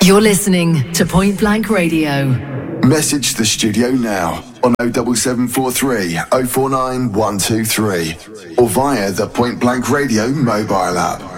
You're listening to Point Blank Radio. Message the studio now on 07743 049 123 or via the Point Blank Radio mobile app.